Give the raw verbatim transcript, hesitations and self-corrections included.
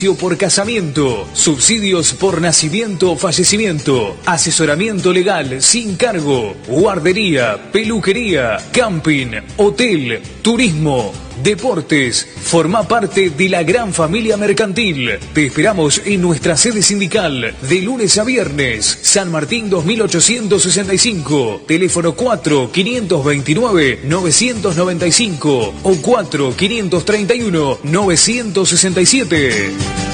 por casamiento, subsidios por nacimiento o fallecimiento, asesoramiento legal sin cargo, guardería, peluquería, camping, hotel, turismo, deportes. Forma parte de la gran familia mercantil. Te esperamos en nuestra sede sindical de lunes a viernes, San Martín dos mil ochocientos sesenta y cinco, teléfono cuatro quinientos veintinueve novecientos noventa y cinco o cuatro quinientos treinta y uno novecientos sesenta y siete.